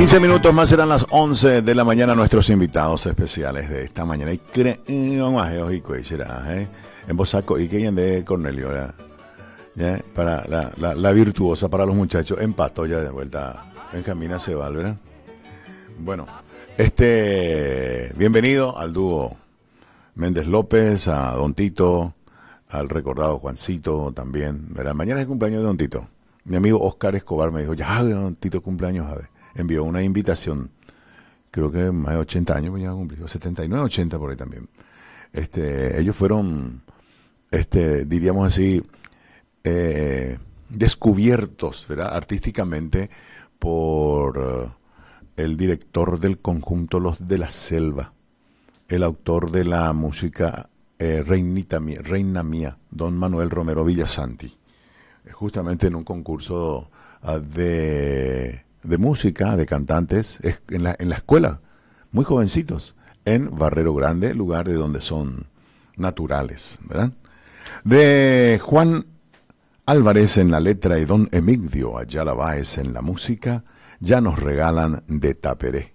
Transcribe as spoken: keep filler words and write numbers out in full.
quince minutos más serán las once de la mañana. Nuestros invitados especiales de esta mañana. Y creen, ¿eh? En Bosaco y que de Cornelio, ¿verdad? ¿Ya? Para la, la, la virtuosa para los muchachos. Empató ya de vuelta. En camina se va, ¿verdad? Bueno, este, bienvenido al dúo Méndez López, a Don Tito, al recordado Juancito también, ¿verdad? Mañana es el cumpleaños de Don Tito. Mi amigo Oscar Escobar me dijo, ya, Don Tito cumpleaños, a ver. Envió una invitación, creo que más de ochenta años, pues ya cumplió, setenta y nueve, ochenta por ahí también. Este, ellos fueron, este, diríamos así, eh, descubiertos, ¿verdad? Artísticamente por uh, el director del conjunto Los de la Selva, el autor de la música eh, Reinita Mía, Reina Mía, Don Manuel Romero Villasanti, justamente en un concurso uh, de... de música, de cantantes, en la, en la escuela, muy jovencitos, en Barrero Grande, lugar de donde son naturales, ¿verdad? De Juan Álvarez en la letra y Don Emigdio Ayala Báez en la música, ya nos regalan de Taperé.